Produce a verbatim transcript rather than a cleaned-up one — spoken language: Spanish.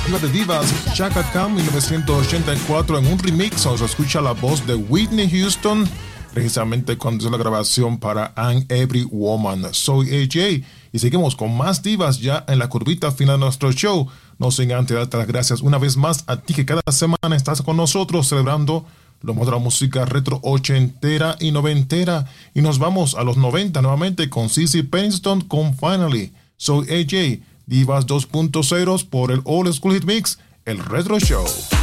Diva de Divas, Chaka Khan, mil novecientos ochenta y cuatro, en un remix donde se escucha la voz de Whitney Houston, precisamente cuando hizo la grabación para I'm Every Woman. Soy A J y seguimos con más divas ya en la curvita final de nuestro show. No sin antes darte las gracias una vez más a ti que cada semana estás con nosotros celebrando lo mejor de la música retro ochentera y noventera. Y nos vamos a los noventa nuevamente con Cissy Peniston con Finally. Soy A J, Divas dos punto cero por el Old School Hit Mix, el Retro Show.